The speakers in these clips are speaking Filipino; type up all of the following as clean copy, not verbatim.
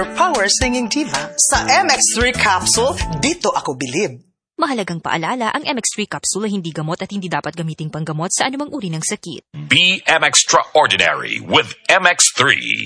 Power Singing Diva. Sa MX3 capsule, dito ako bilib. Mahalagang paalala, ang MX3 capsule ay hindi gamot at hindi dapat gamiting panggamot sa anumang uri ng sakit. Be extraordinary with MX3.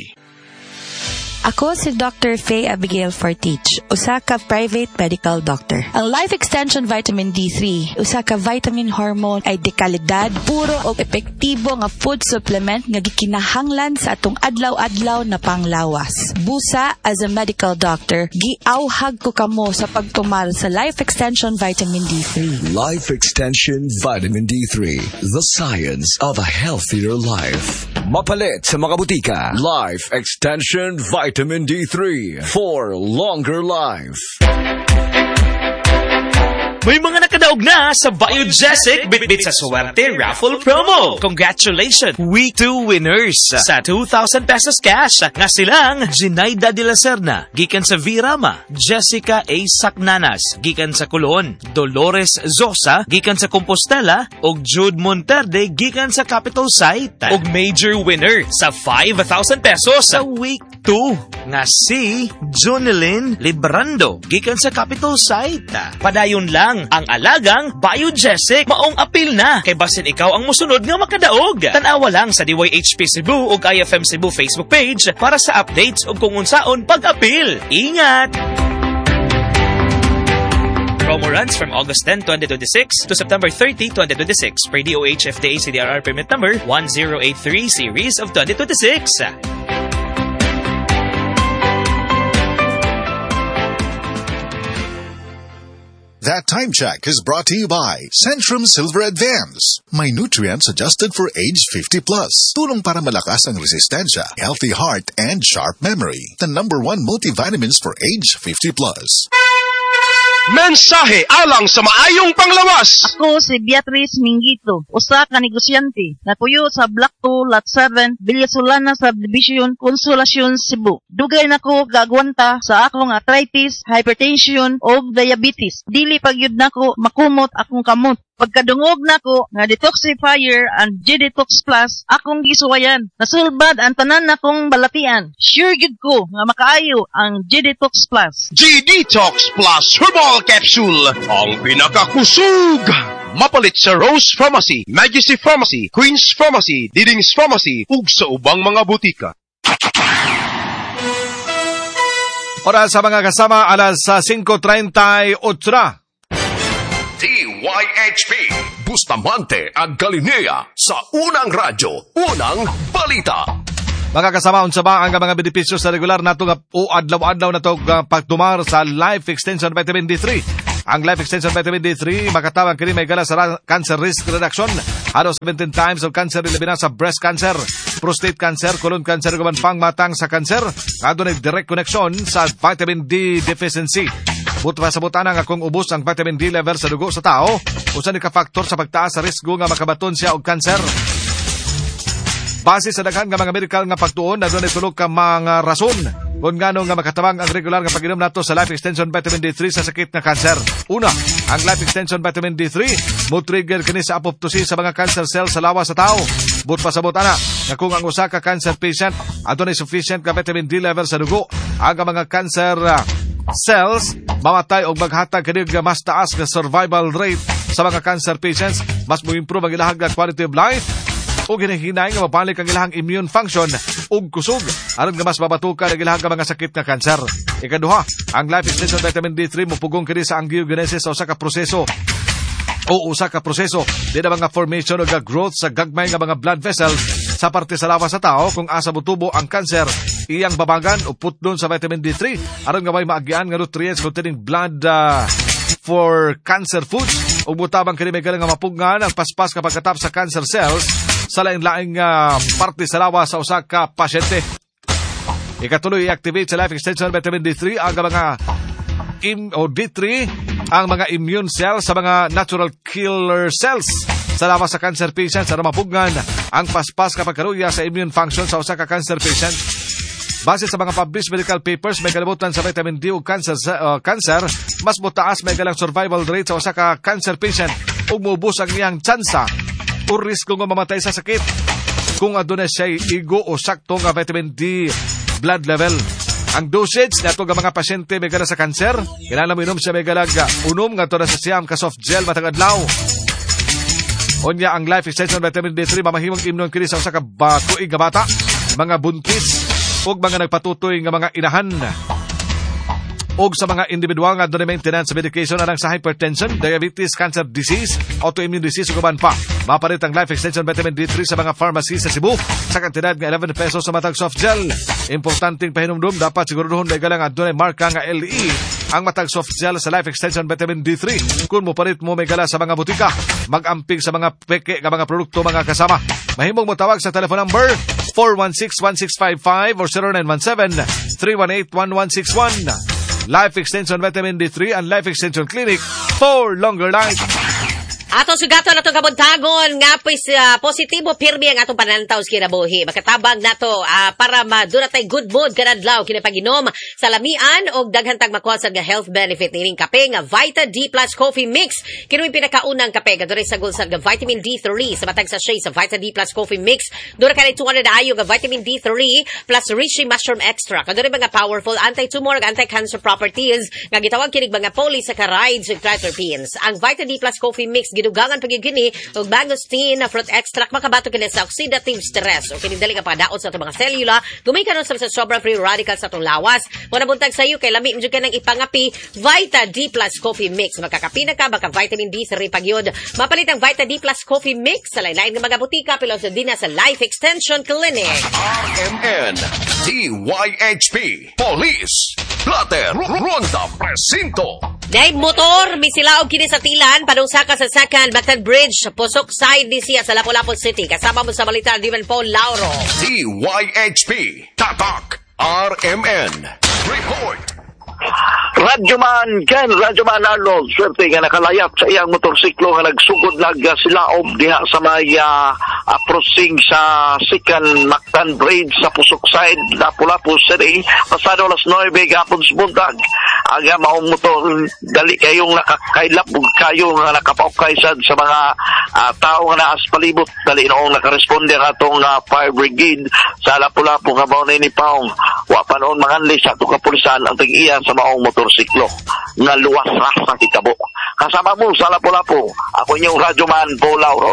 Ako si Dr. Faye Abigail Fortich, usa ka private medical doctor. Ang Life Extension Vitamin D3, usa ka vitamin hormone ay dekalidad, puro o epektibo nga food supplement nga gikinahanglan sa atong adlaw-adlaw na panglawas. Busa, as a medical doctor, giauhag ko kamo sa pagtumal sa Life Extension Vitamin D3. Life Extension Vitamin D3, the science of a healthier life. Mapalit sa mga butika. Life Extension Vitamin D3 for longer life. May mga nakadaog na sa Biogesic Bitbit sa Suwerte Raffle Promo. Congratulations! Week 2 winners sa 2,000 pesos cash nga silang Zinaida de la Serna, gikan sa Virama, Jessica A. Sacnanas, gikan sa Colon, Dolores Zosa, gikan sa Compostela, ug Jude Monterde, gikan sa Capital Site. Ug major winner sa 5,000 pesos sa Week 2 nga si Jonelyn Librando, gikan sa Capital Site. Padayon lang ang alagang Biogesic, maong apil na kay basin ikaw ang musunod nga makadaog. Tanawa lang sa DYHP Cebu ug IFM Cebu Facebook page para sa updates ug kung unsaon pag-apil. Ingat! Promo runs from August 10, 2026 to September 30, 2026 per DOH FDA CDRR permit number 1083 series of 2026. That time check is brought to you by Centrum Silver Advance. May nutrients adjusted for age 50 plus. Tulong para malakas ang resistensya, healthy heart, and sharp memory. The #1 multivitamins for age 50 plus. Mensahe alang sa maayong panglawas. Ako si Beatrice Mingito, usa ka negosyante na puyo sa Block 2, Lot 7, Villasolana Subdivision, Consolacion, Cebu. Dugay nako gagwanta sa akong arthritis, hypertension o diabetes. Dili pagyud nako makumot akong kamot. Pagkadungog nako nga detoxifier and G-Detox Plus, akong gisuwayan. Nasulbad ang tanan nakong balatian. Sure gid ko nga makaayo ang G-Detox Plus. G-Detox Plus Herbal Capsule, ang pinakakusog. Mapalit sa Rose Pharmacy, Majesty Pharmacy, Queen's Pharmacy, Diding's Pharmacy, ug sa ubang mga butika. Oras sa mga kasama, alas 5:38 na. DYHP Bustamante ang Kalinea sa unang radyo, unang balita. Mga kasama, unsa ba ang mga benepisyo sa regular nato nga o adlaw-adlaw nato pagtumar sa Life Extension Vitamin D3? Ang Life Extension Vitamin D3 makatawag kini may gala sa cancer risk reduction, ano 17 times of cancer labi na sa breast cancer, prostate cancer, colon cancer ug pang matang sa cancer. Adunay direct connection sa vitamin D deficiency. Buta sa butana nga kung ubos ang vitamin D level sa dugo sa tao, usa ni ka factor sa pagtaas sa risgo nga makabaton siya og cancer. Base sa daghan nga mga medical nga pagtuon, adunay tulog ka mga rason kung ngano nga makatabang ang regular nga pag-inom nato sa Life Extension Vitamin D3 sa sakit nga cancer. Una, ang Life Extension Vitamin D3 mo trigger kini sa apoptosis sa mga cancer cells sa lawas sa tao. But pasabot ana nga kung ang usa ka cancer patient adunay sufficient nga vitamin D level sa dugo, ang mga cancer cells mamatay og maghatag kini nga mas taas nga survival rate sa mga cancer patients, mas mo improve ang ilahang quality of life o ginahinay nga mabalik ang ilahang immune function ug kusog aron nga mas mabatukan ang ilahang mga sakit nga cancer. Ikaduha, ang Life Extension Vitamin D3 mupugong kini sa angiogenesis sa usa ka proseso di na mga formation o growth sa gagmay nga mga blood vessels sa parte sa lawas sa tao. Kung asa motubo ang cancer, iyang babagan o putdon sa vitamin D3 aron nga may maagian nga nutrients containing blood for cancer foods ug mutabang kini may galang nga mapugngan ang paspas kapag katap sa cancer cells sa lain-laing parte sa lawas sa usa ka pasyente. Ikatuloy, i-activate sa Life Extension Vitamin D3 ang mga D3 ang mga immune cells sa mga natural killer cells sa lawas sa cancer patients aron mapugnan ang paspas kapag karuya sa immune function sa usa ka cancer patient. Base sa mga published medical papers, may kalibutan sa vitamin D o cancer, mas mutaas may galang survival rate sa usa ka cancer patient ug muubos ang iyang tsansa o risko nga mamatay sa sakit kung adunay siya igo o sakto nga vitamin D blood level. Ang dosage nato nga mga pasyente may gala sa kanser, kinahanglan mo inom siya may galag unom nga to na sa siyam ka soft gel matag adlaw. Unya ang Life Extension Vitamin D3 mamahimong imnon kini sa usa ka tuig nga bata, mga buntis ug mga nagpatutoy nga mga inahan. Og sa mga individual nga doon maintenance medication anang sa hypertension, diabetes, cancer disease, autoimmune disease ug uban pa. Mapalit ang Life Extension Vitamin D3 sa mga pharmacy sa Cebu sa kantidad nga 11 pesos sa matag soft gel. Importanteng pahinumdum, dapat siguraduhon may galang adunay marka nga LE ang matag soft gel sa Life Extension Vitamin D3. Kung mopalit mo may gala sa mga butika, mag-amping sa mga peke nga mga produkto mga kasama. Mahimong mo tawag sa telephone number 416-1655 or 0917-318-1161. Life Extension Vitamin D3 and Life Extension Clinic for longer life. Ato sugato na itong kabuntagon nga positibo pirmi ang atong panantaw sa kinabuhi. Makatabang na to para madura tay good mood kanadlaw kinapaginom sa lamian o daghantag makuha nga health benefit nining kape nga Vita D Plus Coffee Mix. Kinuwi pinakaunang kape nga dura sa gulsad nga vitamin D3 sa matag sachet sa Vita D Plus Coffee Mix. Dura kanay 200 ayo nga vitamin D3 plus reishi mushroom extra. Kadura mga powerful anti-tumor ug anti-cancer properties nga gitawag kinig mga polysaccharides ug triterpenes. Ang Vita D Plus Coffee Mix gidugangan pagigini og mangosteen na fruit extract makabato kini sa oxidative stress o kini dali nga padaot sa atong mga selula gumikanon sa sobrang free radicals sa atong lawas. Muna buntag sa iyo kay lami medyo kanang ipangapi Vita D Plus Coffee Mix. Makakapi na ka baka vitamin D3 pagyod. Mapalit ang Vita D Plus Coffee Mix sa lain-lain nga mga butika pilos din sa Life Extension Clinic. RMN DYHP Police Plater Ronda Presinto. Dahil motor, misilaog kini sa tilan, padungsaka sa Second Bactan Bridge, Pusok Side ni siya sa Lapu-Lapu City. Kasama mo sa balita, Divan Paul Lauro. DYHP Tatak RMN Report. Radyoman Ken, Radyoman Arnold, swerte nga nakalayap sa iyang motorsiklo nga nagsugod silaob diha sa may approaching sa Second Mactan Bridge sa Pusok Side, Lapu-Lapu City, pasado alas 9 gapon sa buntag. Aga maong motor, dali kayong nakakailap, kayo nga nakapaukay sa mga tao nga naas palibot, dali noong nakaresponde nga itong fire brigade sa Lapu-Lapu nga maunay ni Paong. Wa pa noon manganli sa itong kapulisan ang tag-iyan sa maong motorsiklo nga luwas sa kitabo. Kasama mo sa Lapu-Lapu, ako inyong radyoman Paul Lauro,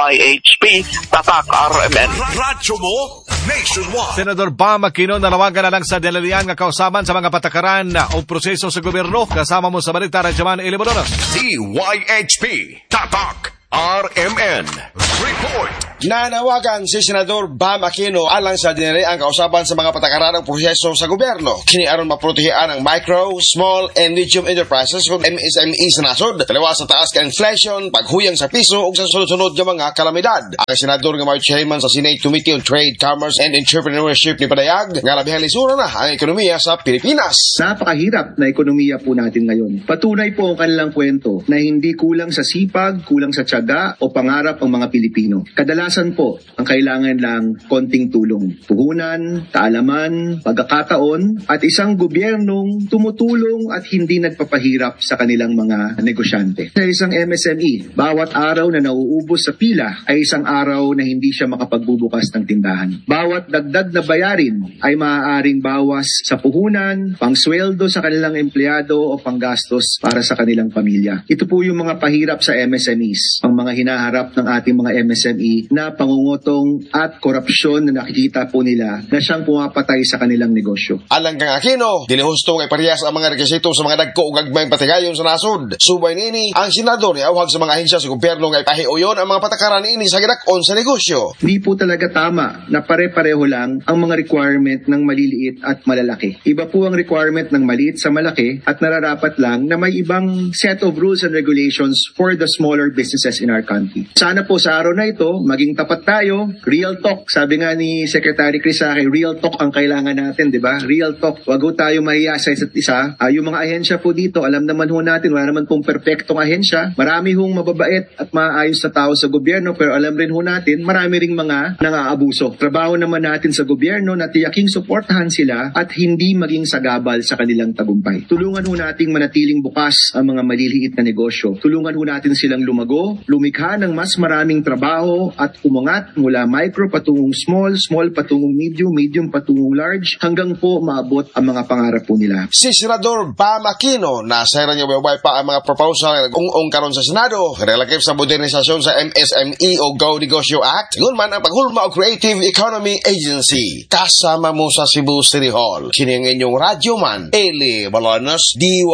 DYHP Tatak RMN. Radyo mo nationwide. Senador Bam Aquino nanawagan na lang sa dalalian nga kausaban sa mga patakaran o proseso sa gobyerno. Kasama mo sa balita radyoman Ilimodonos. DYHP Tatak RMN Report. Nanawagan si Senador Bam Aquino alang sa dinere ang kausaban sa mga patakaran ng proseso sa gobyerno. Kini aron maprotehian ang micro, small, and medium enterprises kung MSME sa nasod. Taliwas sa taas ka inflation, paghuyang sa piso ug sa sunod-sunod nga mga kalamidad. Ang senador nga may chairman sa Senate Committee on Trade, Commerce, and Entrepreneurship ni Padayag nga labihang lisura na ang ekonomiya sa Pilipinas. Napakahirap na ekonomiya po natin ngayon. Patunay po ang kanilang kwento na hindi kulang sa sipag, kulang sa tiyaga o pangarap ang mga Pilipino. Kadalasan po, ang kailangan lang konting tulong. Puhunan, kaalaman, pagkakataon, at isang gobyernong tumutulong at hindi nagpapahirap sa kanilang mga negosyante. Sa isang MSME, bawat araw na nauubos sa pila ay isang araw na hindi siya makapagbubukas ng tindahan. Bawat dagdag na bayarin ay maaaring bawas sa puhunan, pangsweldo sa kanilang empleyado o panggastos para sa kanilang pamilya. Ito po yung mga pahirap sa MSMEs, ang mga hinaharap ng ating mga MSME na pangungutong at korupsyon na nakikita po nila na siyang pumapatay sa kanilang negosyo. Alang kang Aquino, dilihusto kay parehas ang mga rekisito sa mga dagko ug gagmayng patigayon sa nasod. Subay nini, ang senador ni awhag sa mga ahensya sa gobyerno nga ipahiuyon ang mga patakaran ini sa gidak-on sa negosyo. Hindi po talaga tama na pare-pareho lang ang mga requirement ng maliliit at malalaki. Iba po ang requirement ng maliit sa malaki at nararapat lang na may ibang set of rules and regulations for the smaller businesses in our country. Sana po sa araw na ito, maging tapat tayo, real talk. Sabi nga ni Secretary Crisake, real talk ang kailangan natin, di ba? Real talk. Wag ho tayo mahiya sa isa't isa. Yung mga ahensya po dito, alam naman ho natin, wala naman pong perfectong ahensya. Marami hong mababait at maayos na tao sa gobyerno, pero alam rin ho natin, marami ring mga nang-aabuso. Trabaho naman natin sa gobyerno na tiyaking suportahan sila at hindi maging sagabal sa kanilang tagumpay. Tulungan ho nating manatiling bukas ang mga maliliit na negosyo. Tulungan ho natin silang lumago, lumikha ng mas maraming trabaho at umangat mula micro patungong small, small patungong medium, medium patungong large, hanggang po maabot ang mga pangarap po nila. Si Senador Bam Aquino, nasa niya babay pa ang mga proposal kung karon sa Senado relative sa modernisasyon sa MSME o Go Negosyo Act. Ngayon man ang paghulma o Creative Economy Agency. Kasama mo sa Cebu City Hall. Kini ang inyong radyoman, Eli Balonos,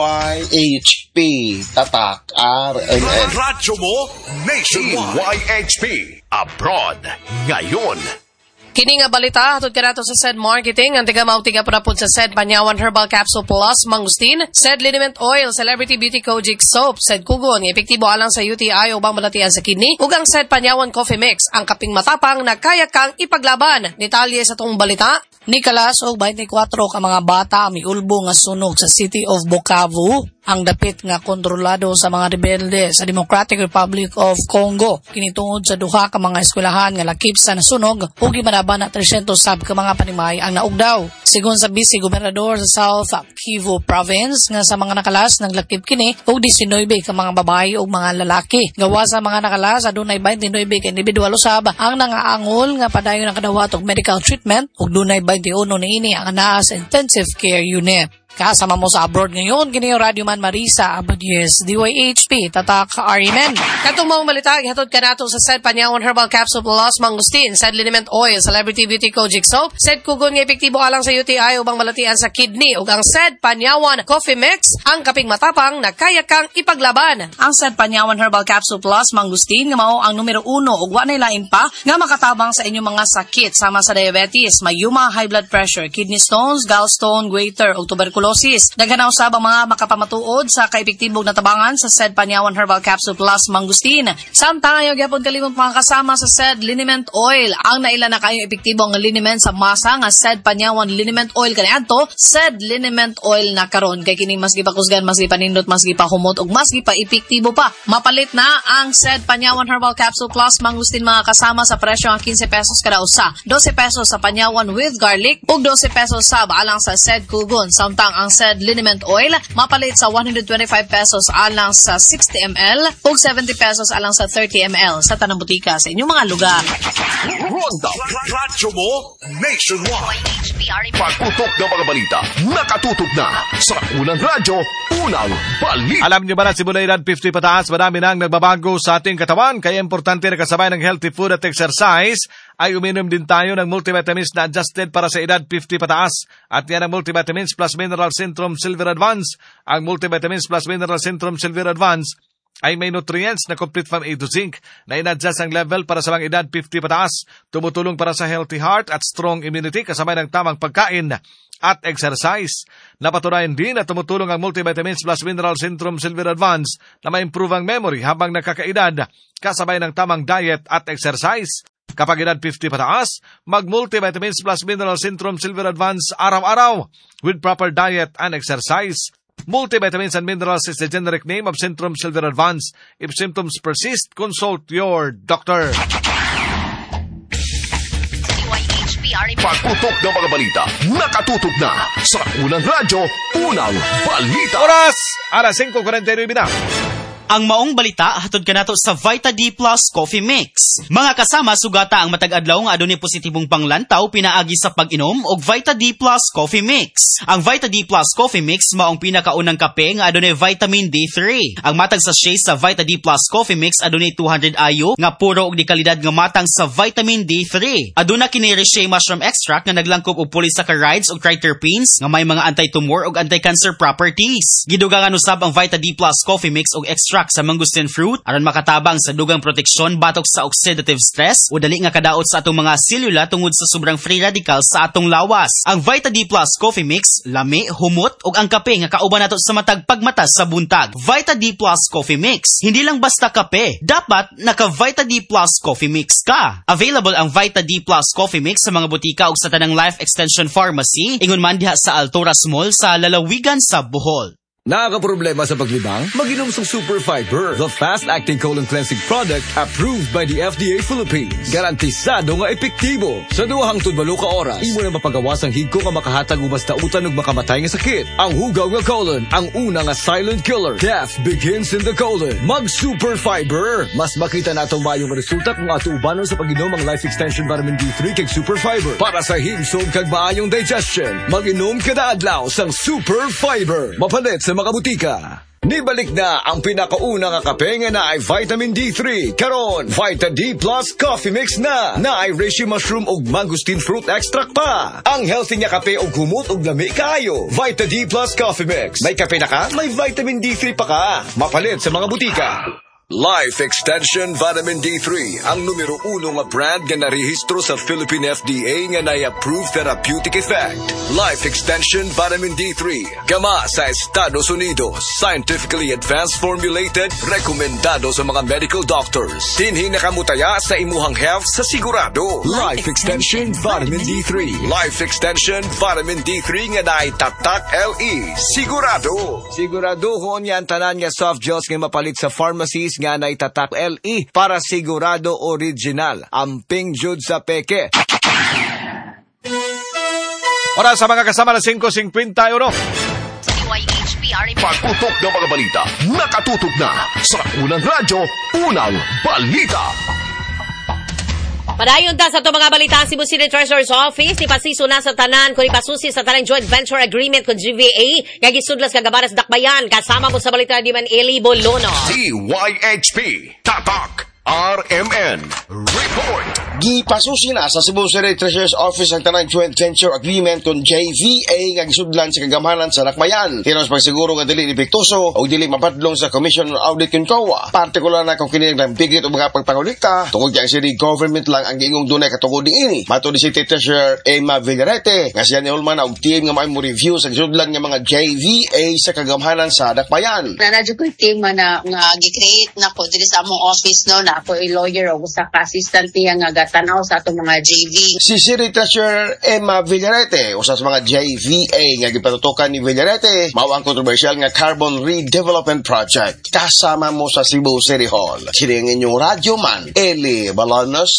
DYHP, Tatak, RNN. Radyo mo, Nationwide YHP. Abroad. Ngayon. Kini nga balita, hatod ka nato sa SED Marketing, ang tiga-mautiga po na po sa SED Panyawan Herbal Capsule Plus, Mangustin, SED Liniment Oil, Celebrity Beauty Kojic Soap, SED Kugon, epektibo alang sa UTI o bang malatian sa kidney, ug ang SED Panyawan Coffee Mix, ang kaping matapang na kaya kang ipaglaban. Detalye sa tong balita, Nicolas o 24 ka mga bata miulbo nga sunog sa City of Bukavu, ang dapit nga kontrolado sa mga rebelde sa Democratic Republic of Congo. Kinitungod sa duha ka mga eskwelahan nga lakip sa nasunog ug gimanaban na 300 sab ka mga panimay ang naugdaw. Sigon sa Vice Gobernador sa South Kivu Province nga sa mga nakalas naglakip kini og 19 ka mga babae ug mga lalaki. Gawa sa mga nakalas adunay 29 ka individual usab ang nangaangol nga padayon nakadawat og medical treatment ug dunay 21 niini ang naa sa intensive care unit. Kasama mo sa abroad ngayon, kini Radio Man Marisa Abadies, DYHP, Tatak RNN. Katong mga balita, ihatod ka nato sa SED Panyawan Herbal Capsule Plus, Mangustin, SED Liniment Oil, Celebrity Beauty Kojic Soap, SED Kugon nga epektibo alang sa UTI ubang malatian sa kidney, ug ang SED Panyawan Coffee Mix, ang kaping matapang na kaya kang ipaglaban. Ang SED Panyawan Herbal Capsule Plus, Mangustin, nga mao ang numero 1 ug wa nay lain pa nga makatabang sa inyong mga sakit sama sa diabetes, mayuma, high blood pressure, kidney stones, gallstone, goiter ug tuberculosis. Daghanaw sa mga makapamatuod sa kaepektibong natabangan sa SED Panyawan Herbal Capsule Plus Mangustin. Samtang ayaw gyapon kalimot mga kasama sa SED Liniment Oil. Ang naila na kayo epektibong liniment sa masa nga SED Panyawan Liniment Oil kaniadto, SED Liniment Oil na karon kay kini mas gipakusgan, mas gipanindot, mas gipahumot ug mas gipaepektibo pa. Mapalit na ang SED Panyawan Herbal Capsule Plus Mangustin mga kasama sa presyo nga 15 pesos kada usa. 12 pesos sa Panyawan with garlic ug 12 pesos sab alang sa SED Kugon. Samtang ang SED Liniment Oil mapalit sa 125 pesos alang sa 60 ml ug 70 pesos alang sa 30 ml sa tanang butika sa inyong mga lugar. Ronda Radyo mo Nationwide. Pagputok ng mga balita, nakatutok na sa unang radyo, unang balita. Alam niyo ba na simula edad 50 pataas, marami nang nagbabago sa ating katawan, kaya importante na kasabay ng healthy food at exercise ay uminom din tayo ng multivitamins na adjusted para sa edad 50 pataas. At yan ang multivitamins plus mineral Centrum Silver Advance. Ang multivitamins plus mineral Centrum Silver Advance ay may nutrients na complete from A to zinc na in-adjust ang level para sa mga edad 50 pataas. Tumutulong para sa healthy heart at strong immunity kasabay ng tamang pagkain at exercise. Napatunayan din na tumutulong ang multivitamins plus mineral Centrum Silver Advance na ma-improve ang memory habang nakakaedad kasabay ng tamang diet at exercise. Kapag edad 50 pataas, mag-multivitamins plus mineral Centrum Silver Advance araw-araw with proper diet and exercise. Multivitamins and minerals is the generic name of Centrum Silver Advance. If symptoms persist, consult your doctor. Pagputok ng mga balita, nakatutok na sa unang radyo, unang balita. Oras! Alas 5:49 na. Ang maong balita hatod kanato sa Vita D Plus Coffee Mix. Mga kasama, sugata ang matag-adlaw nga adunay positibong panglantaw pinaagi sa pag-inom og Vita D Plus Coffee Mix. Ang Vita D Plus Coffee Mix maong pinakaunang kape nga adunay vitamin D3. Ang matang sachet sa Vita D Plus Coffee Mix adunay 200 IU nga puro og dekalidad nga matang sa vitamin D3. Aduna kini Reishi mushroom extract nga naglangkob og polysaccharides ug triterpenes nga may mga anti-tumor ug anti-cancer properties. Gidugangan usab ang Vita D Plus Coffee Mix og extract sa mangosteen fruit aron makatabang sa dugang proteksyon batok sa oxidative stress o dali nga kadaot sa atong mga selula tungod sa sobrang free radical sa atong lawas. Ang Vita D Plus Coffee Mix, lami, humot ug ang kape nga kauban nato sa matag pagmata sa buntag. Vita D Plus Coffee Mix, hindi lang basta kape, dapat naka Vita D Plus Coffee Mix ka. Available ang Vita D Plus Coffee Mix sa mga butika ug sa tanang Life Extension Pharmacy, ingon man diha sa Alturas Mall sa lalawigan sa Bohol. Nakakaproblema sa paglibang? Mag-inom sa Super Fiber, the fast-acting colon cleansing product approved by the FDA Philippines. Garantisado nga epektibo. Sa duhang tudbalo ka oras, imo na mapagawas ang higko nga makahatag ubas dautan ug makamatay nga sakit. Ang hugaw nga colon, ang una nga silent killer. Death begins in the colon. Mag-Super Fiber. Mas makita natong mayong resulta kung ato ubanon sa pag-inom ang Life Extension Vitamin D3 kag Super Fiber. Para sa himsog kag maayong digestion, mag-inom kada adlaw sang Super Fiber. Mapalit sa mga butika. Nibalik na ang pinakauna nga kape nga na ay Vitamin D3. Karon, Vita D Plus Coffee Mix na ay reishi mushroom ug mangosteen fruit extract pa. Ang healthy nga kape ug humot ug lami kaayo. Vita D Plus Coffee Mix. May kape na ka, may Vitamin D3 pa ka. Mapalit sa mga butika. Life Extension Vitamin D3, ang numero 1 nga brand nga narehistro sa Philippine FDA nga na-approved therapeutic effect. Life Extension Vitamin D3, gama sa Estados Unidos, scientifically advanced formulated, rekomendado sa mga medical doctors. Dinhi nakamutaya sa imuhang health sa sigurado. Life Extension Vitamin D3. Life Extension Vitamin D3 nga naitatak LE. Sigurado. Sigurado ko niyan tanan nga soft gels nga mapalit sa pharmacies nga naitatak LE para sigurado original. Amping jud sa peke. Oras sa mga kasama na 5:50 euro. Pagputok ng mga balita, nakatutok na sa unang radyo, unang balita. Padayon ta sa ito mga balita, Cebu City Treasurer's Office ni pasiso na sa tanan kung ipasusi sa tanang joint venture agreement con GVA nga gisudlas kagabaras dakbayan kasama mo sa balita di man Eli Bolono. DYHP Tatak RMN Report. Gipasusi na sa Cebu City Treasurer's Office ang tanang joint venture agreement con JVA nga gisudlan sa kagamanan sa Dakbayan. Tinos pagsiguro nga dili epektuso o dili mapadlong sa Commission on Audit kin COA. Partikular na kung kini lang bigit o mga pagpangulikta tungod kay city government lang ang giingong dunay katungod niini. Mato ni City Treasurer Emma Villarete nga siya ni Hulman og team nga may mo review sa gisudlan nga mga JVA sa kagamanan sa Dakbayan. Nanadyo ko team na nga gi-create na ko dili sa among office no na ako a lawyer o sa assistant niya nga tanaw sa atong mga JV. Si City Treasurer Emma Villarete, usa sa mga JVA nga gipatutukan ni Villarete, mao ang kontrobersyal nga Carbon Redevelopment Project. Kasama mo sa Cebu City Hall. Sini ang inyong radyoman, Eli Balanos,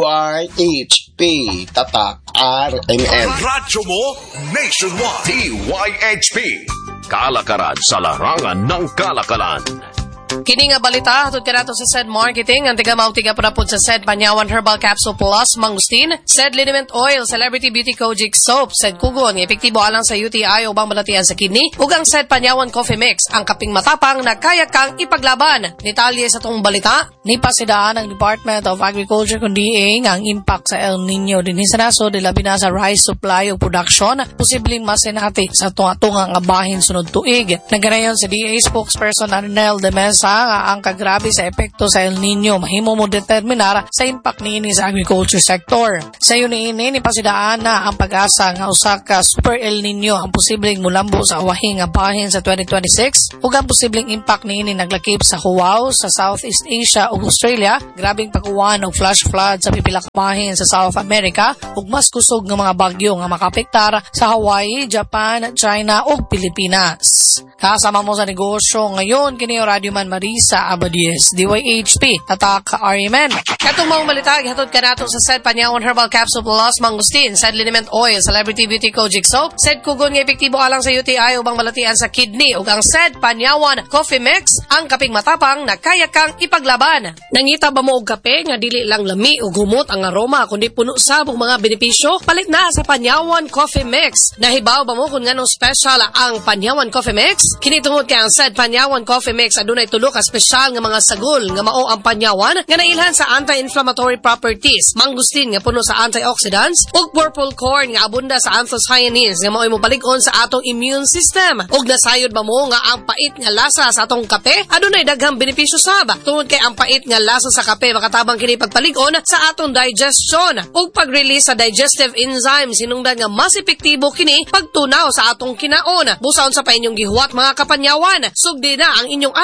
DYHP, Tatak, RMN. Radyo mo, Nationwide. DYHP. Kalakaran sa larangan ng kalakalan. Kini nga balita hatod kanato sa SED Marketing ang tiga mautiga pud sa SED Panyawan Herbal Capsule Plus Mangustin, SED Liniment Oil, Celebrity Beauty Kojic Soap, SED Kugon, epektibo alang sa UTI o bang balatian sa kidney, ug ang SED Panyawan Coffee Mix, ang kaping matapang na kaya kang ipaglaban. Detalye sa tong balita ni pasidaan ng Department of Agriculture kundi ang impact sa El Nino dinhi sa nasod labi na sa rice supply ug production, posibleng masenati sa tunga-tunga nga bahin sunod tuig. Naganayon sa DA spokesperson Arnel de Mesa nga ang kagrabe sa epekto sa El Nino mahimo mo determinar sa impact niini sa agriculture sector. Sa yuniini ni pasidaan na ang pag-asa nga usa ka super El Nino ang posibleng mulambo sa awahing nga bahin sa 2026 ug ang posibleng impact niini naglakip sa Cubao, sa Southeast Asia ug Australia, grabing pag-uwan og flash flood sa pipila ka bahin sa South America ug mas kusog nga mga bagyo nga makapektar sa Hawaii, Japan, China ug Pilipinas. Kasama mo sa negosyo ngayon kini Radio Man Marisa Abadies, DYHP, Tatak RMN. Katong mga malita, gihatod ka nato sa SED Panyawan Herbal Capsule Plus Mangustin, SED Liniment Oil, Celebrity Beauty Kojic Soap, SED Kugon nga epektibo alang sa UTI ubang balatian sa kidney, ug ang SED Panyawan Coffee Mix, ang kaping matapang na kaya kang ipaglaban. Nangita ba mo og kape nga dili lang lami ug humot ang aroma kundi puno sa mga benepisyo? Palit na sa Panyawan Coffee Mix. Nahibaw ba mo kung nganong special ang Panyawan Coffee Mix? Kini tungod kay ang SED Panyawan Coffee Mix adunay tulo ka espesyal nga mga sagol nga mao ang panyawan nga nailhan sa anti-inflammatory properties, mangustin nga puno sa antioxidants ug purple corn nga abunda sa anthocyanins nga mao'y mobalig-on sa atong immune system. Ug nasayod ba mo nga ang pait nga lasa sa atong kape adunay daghang benepisyo sab tungod kay ang pait nga lasa sa kape makatabang kini pagpalig-on sa atong digestion ug pag-release sa digestive enzymes hinungdan nga mas epektibo kini pagtunaw sa atong kinaon. Busaon sa pa inyong gihuwat mga kapanyawan, sugdi na ang inyong adlaw sa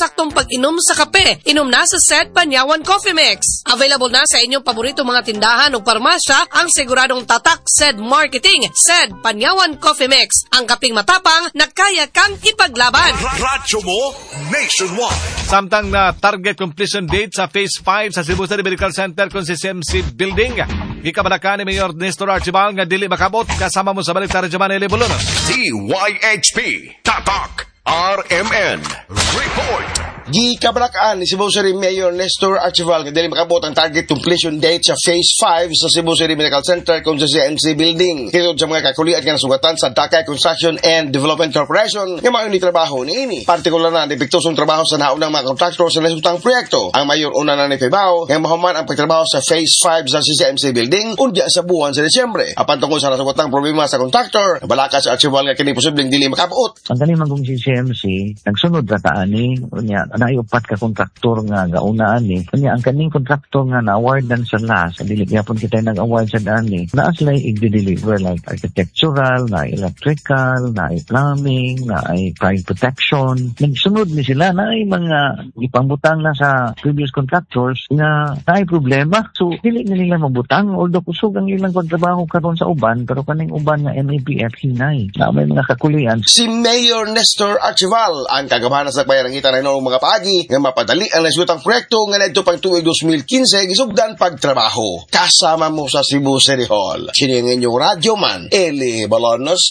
saktong pag-inom sa kape. Inom na sa Sed Panyawan Coffee Mix. Available na sa inyong paborito mga tindahan o parmasya ang siguradong tatak Sed Marketing. Sed Panyawan Coffee Mix. Ang kaping matapang na kaya kang ipaglaban. Radyo mo nationwide. Samtang na target completion date sa Phase 5 sa Cebu City Medical Center kung si CMC Building. Gikabalakan ni Mayor Nestor Archibald nga dili makabot kasama mo sa balik sa Radyo Manila Bulunos. DYHP Tatak RMN Report. Gikabalakaan ni Cebu City Mayor Nestor Archibald nga dili makabot ang target completion date sa Phase 5 sa Cebu City Medical Center kung sa CMC Building. Hitod sa mga kakulian nga nasugatan sa Dakay Construction and Development Corporation nga mayo ni trabaho niini. Partikular na depektosong trabaho sa naunang mga kontraktor sa nasutang proyekto. Ang mayor una na ni Pibao nga mahuman ang pagtrabaho sa Phase 5 sa CMC Building unya sa buwan sa Desyembre. Apan tungkol sa nasugatan problema sa kontraktor, balaka sa Archibald nga kini posibleng dili makabuot. Ang galing magong si CMC nagsunod ra taani unya na upat ka kontraktor nga gaunaan ni. Kanya ang kaning kontraktor nga na-awardan sa last, dili gyapon kita nag-award sa dani. Naa sila i-deliver like architectural, na electrical, na plumbing, na fire protection. Nagsunod ni sila na mga ipambutang na sa previous contractors nga na problema. So dili nila mabutang although kusog ang ilang pagtrabaho karon sa uban pero kaning uban nga MAPF hinay. Na may mga kakulian. Si Mayor Nestor Archibald ang kagamanan sa bayarangitan ng mga paagi nga mapadali ang nasutang proyekto nga nadto pang tuig 2015 gisugdan pagtrabaho. Kasama mo sa Cebu City Hall. Sini ang inyong radyoman, Eli Balonos,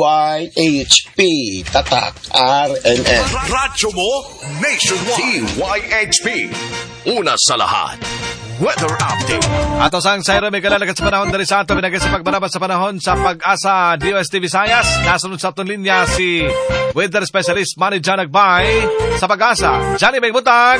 DYHP, Tatak, RMN. Radyo mo nationwide. DYHP. Una sa lahat. Weather update. Ato sang Sayro may kalalagat sa panahon dari sa ato pinagay sa pagbarabat sa panahon sa Pag-asa DOST Visayas. Nasunod sa atong linya si Weather Specialist Manny John Agbay sa Pag-asa. Johnny May Butag.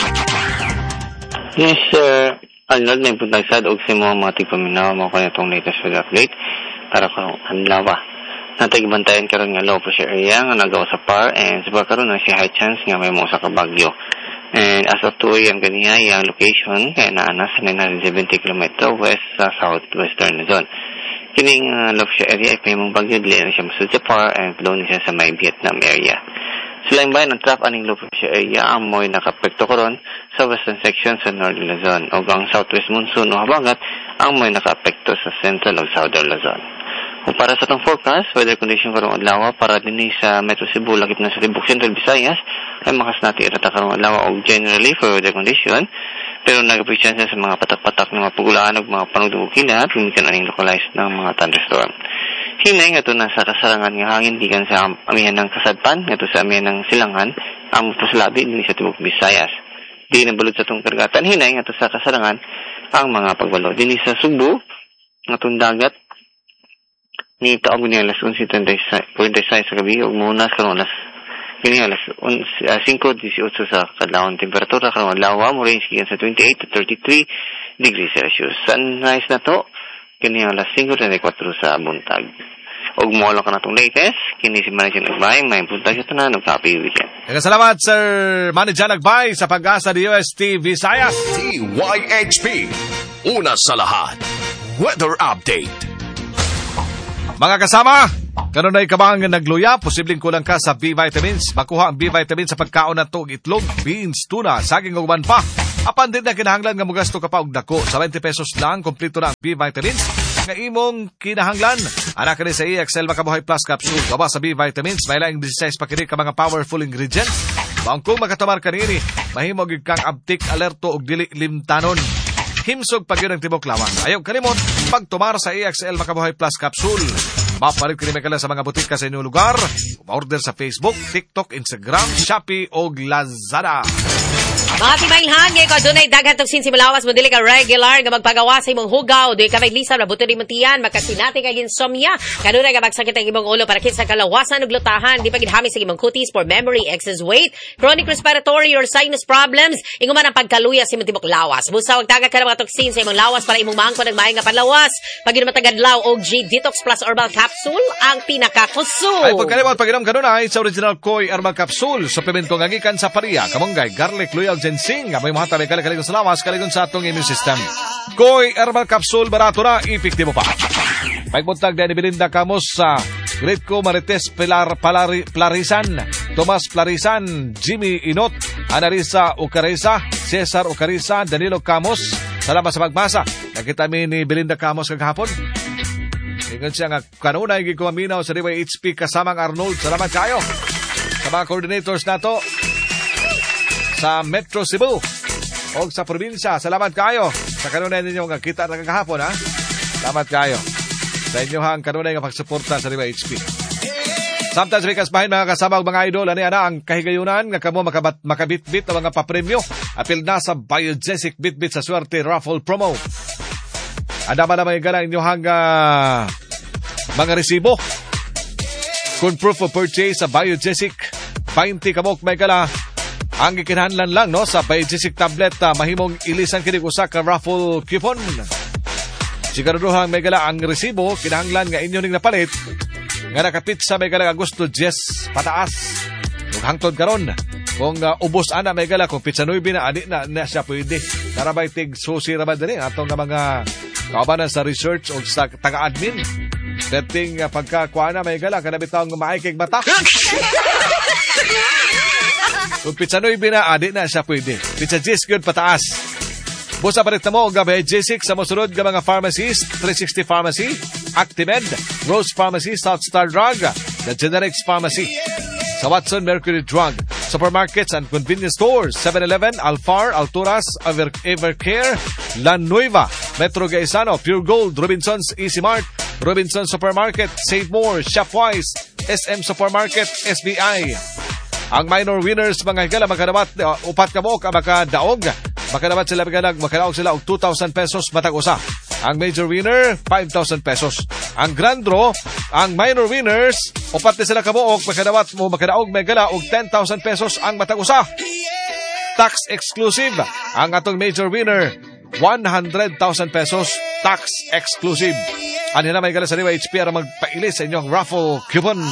Yes, sir. Alnod may buntag sad og si mga tigpaminawa mo ko itong latest weather update para karong adlaw. Natagbantayan karon nga low pressure area nga nagawa sa PAR and sa karon na si high chance nga may mo sa kabagyo. And as of 2 a.m. ganiya, yung location kaya naana sa 970 km west sa southwestern zone. Kining low pressure area ay may mong bagyo dili na siya masud sa PAR and flow niya sa may Vietnam area. Sa laing bayan ng trap aning low pressure area amoy nakapekto karon sa western section sa northern Luzon ug ang southwest monsoon o habagat amoy nakaapekto sa central ug southern Luzon. Kung para sa itong forecast, weather condition karong adlaw para din sa Metro Cebu, lakip na sa Tibok Central Visayas, ay makas natin irata karong adlaw o generally for weather condition, pero nag-presensya sa mga patak-patak ng mga pagulaan o mga panugdugog kilat, limitan aning localized ng mga thunderstorm. Hinay nga ito na sa kasarangan nga hangin, digan sa amihan ng Kasadpan, nga ito sa amihan ng Silangan, ang Puslabi, din sa Tibok Visayas. Di nabalod sa itong karagatan, hinay nga ito sa kasarangan, ang mga pagbalo. Din sa Subo, nga itong dagat, ni taog niya alas 11:36 sa gabi ug munas karon alas 5:18 sa kadlawon temperatura karong adlaw mo range sa 28 to 33 degrees Celsius. Sunrise na to kini alas 5:34 sa buntag. Og mo lang kanatong latest kini si Manny John Agbay may buntag sa tanan ug happy weekend. Salamat Sir Manny John Agbay sa Pag-asa DOST Visayas. DYHP. Una sa lahat. Weather update. Mga kasama, karon ay kabang nagluya, posibleng kulang ka sa B vitamins. Makuha ang B vitamins sa pagkaon na to itlog, beans, tuna, saging ug uban pa. Apan din na kinahanglan nga mogasto ka pa og dako. Sa 20 pesos lang kompleto na ang B vitamins nga imong kinahanglan. Anak ni sa EXL Makabuhay Plus Capsule. Baba sa B vitamins, may laing 16 pa kini ka mga powerful ingredients. Baong kung makatamar kanini, mahimo gyud kang abtik, alerto og dili limtanon. Himsog pag yun ang tibok lawan. Ayaw kalimot, pagtumar sa EXL Makabuhay Plus Capsule. Mapalit kini may kala sa mga butika sa inyong lugar. Order sa Facebook, TikTok, Instagram, Shopee o Lazada. Mga timailhan, ngayon ko dunay daghan tong sinsimulawas mo dili ka regular nga magpagawa sa imong hugaw, di ka may lisa na buto ni Muntian, makasinati kag insomnia, kanunay nga magsakit ang imong ulo para kinsa kalawasan ug lutahan, di pa gid hamis sa imong kutis for memory, excess weight, chronic respiratory or sinus problems, inguman ang pagkaluya sa imong tibok lawas. Busa wag tagat ka ng mga toksin sa imong lawas para imong maangkon ang maayong nga panlawas. Pag yun matagadlaw og G Detox Plus Herbal Capsule ang pinakakusog. Ay pagkalimot paginom kanunay sa original Koi Herbal Capsule, suplemento nga gikan sa paria, kamonggay, garlic, loyal ginseng, may mga tabi kaligon sa lawas, kaligon sa atong immune system. Koi Herbal Capsule, barato na, epektibo pa. Pagbuntag na ni Belinda Camus sa Great ko Marites Plarisan, Tomas Plarisan, Jimmy Inot, Anarisa Ucarisa, Cesar Ucarisa, Danilo Camos. Salamat sa pagmasa. Nakita mi ni Belinda Camos kagahapon. Ingon siya nga kanunay gi kumaminaw sa DYHP kasamang Arnold. Salamat kayo sa mga coordinators nato sa Metro Cebu o sa probinsya. Salamat kayo sa kanunay ninyo nga kita na kagahapon, ha. Salamat kayo sa inyohang kanunay nga pagsuporta sa DYHP. Sometimes may kasbahin mga kasamang mga idol. Ano ang kahigayunan nga kamo makabitbit na mga papremyo. Apil na sa Biogesic Bitbit sa Swerte Raffle Promo. Adama na mga gana inyohang mga resibo. Kung proof of purchase sa Biogesic, 20 kamok may gala. Ang ikinahanglan lang no sa Biogesic tablet, mahimong ilisan kinig usa ka raffle coupon. Siguraduhang may gala ang resibo, kinahanglan nga inyo ning napalit nga nakapitsa may gala Agosto 10 pataas. Kung hangtod karon, kung ubos ana may gala, kung pizza 9 na adi na siya pwede. Narabay tig susi ra ba diri atong nga mga kaubanan sa research o sa taga-admin. Dating pagkakuha na may gala, kanabitaw nga maikig mata. Kung pizza 9 na adi na siya pwede. Pizza 10 good pataas. Busa palit na mo ang gabi J6 sa musunod ng mga pharmacies, 360 Pharmacy, Actimed, Rose Pharmacy, South Star Drug, The Generics Pharmacy, sa Watson Mercury Drug, supermarkets and convenience stores, 7-Eleven, Alfar, Alturas, Evercare, La Nueva, Metro Gaisano, Pure Gold, Robinsons, Easy Mart, Robinson Supermarket, Save More, Shopwise, SM Supermarket, SBI. Ang minor winners mga higala makadapat upat ka mo ka makadaog. Makadapat sila makadaog sila og 2,000 pesos matag usa. Ang major winner 5,000 pesos. Ang grand draw, ang minor winners upat na sila kabuok makadapat mo makadaog may gala og 10,000 pesos ang matag usa. Tax exclusive. Ang atong major winner 100,000 pesos tax exclusive. Ano na may gala sa DYHP para magpailis sa inyong raffle coupon.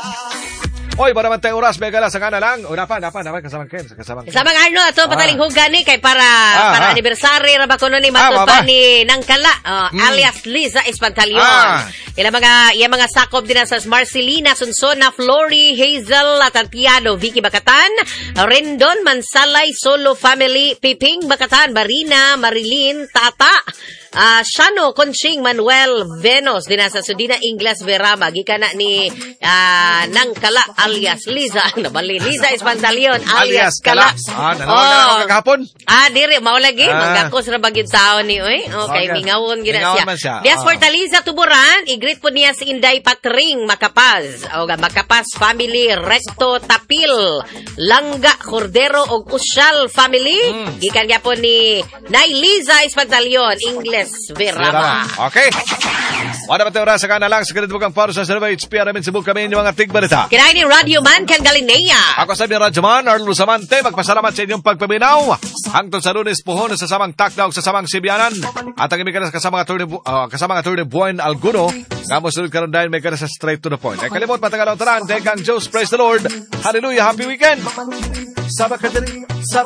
Oy, para man tayo oras, may gala sa kana lang. O, napan, kasamang Ken. Kasamang Arno, ato, pataling hugan ni, kay para anniversary, raba ko nun ni Matod pa ni Nangkala, alias Liza Espantalion. Ilang mga sakop din sa Marcelina, Sunsona, Flory, Hazel, Tantiano, Vicky Bakatan, Rendon, Mansalay, Solo Family, Piping Bakatan, Barina, Marilyn, Tata, Shano, Conching, Manuel, Venus, dinasa Sudina, Ingles, Verama, gika na ni Nangkala, alias Liza. Nabali, Liza Espantalion, alias Kala. Nanonood na kagahapon? Diri, maulagi. Magdakos na bagid tao ni, oy. Okay, mingawon gina siya. Bias Fortaleza, Tuburan, i-greet po niya si Inday Patring, Makapaz. Makapaz family, Recto, Tapil, Langga, Cordero, o Usyal family. Gikan niya po ni Nay Liza Espantalion, Ingles, Verama. Okay. Wala ba tayo oras sa kana lang sa ganito bukang paro sa HPR namin sa buka kami yung mga tigbalita. Kinain ni Radio Man Ken Galinea. Ako sa Radio Man, Arlo Samante, magpasalamat sa inyong pagpaminaw. Hangtod sa Lunes puhon sa samang takdaw sa samang Sibianan. At ang imikanas kasamang attorney Buwan Alguno. Kamo sunod karon dahil may kanas sa straight to the point. Ay kalimot matagalaw taran, Dekang Diyos, praise the Lord. Hallelujah, happy weekend. Sabakadari.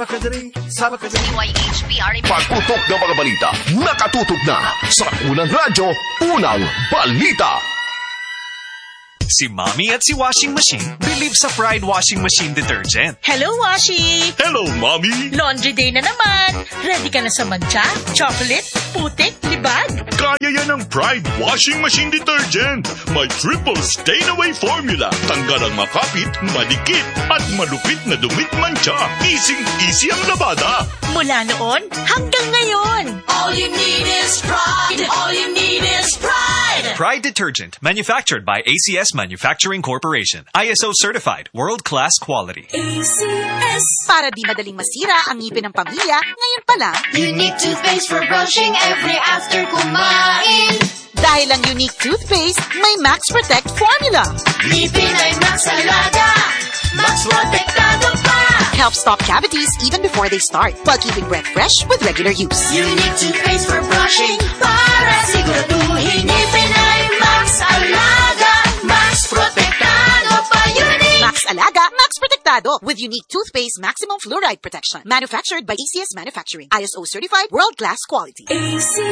Pagputok ng mga balita, nakatutok na sa unang radyo, unang balita. Si Mommy at si Washing Machine believe sa Pride Washing Machine Detergent. Hello, Washi! Hello, Mommy! Laundry day na naman! Ready ka na sa mancha, chocolate, putik, libag? Kaya yan ang Pride Washing Machine Detergent. May triple stain-away formula. Tanggal ang makapit, madikit, at malupit na dumit mancha. Easy ang labada. Mula noon hanggang ngayon. All you need is pride. All you need is pride. Pride Detergent, manufactured by ACS Manufacturing Corporation. ISO certified, world-class quality. ACS. Para di madaling masira ang ngipin ng pamilya, ngayon pa lang. Unique toothpaste for brushing every after kumain. Dahil ang unique toothpaste, may Max Protect formula. Ngipin ay Max Alaga. Max Protectado pa. Helps stop cavities even before they start, while keeping breath fresh with regular use. Unique toothpaste for brushing para siguraduhin ngipin ay Max Alaga. Max Protectado pa unique. Max Alaga, Max Protectado with unique toothpaste maximum fluoride protection. Manufactured by ACS Manufacturing. ISO certified, world-class quality.